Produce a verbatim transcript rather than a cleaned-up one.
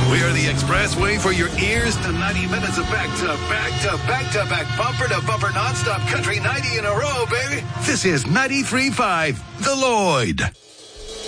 We are the expressway for your ears to ninety minutes of back to back to back to back bumper to bumper nonstop country ninety in a row, baby. This is ninety-three point five, The Lloyd.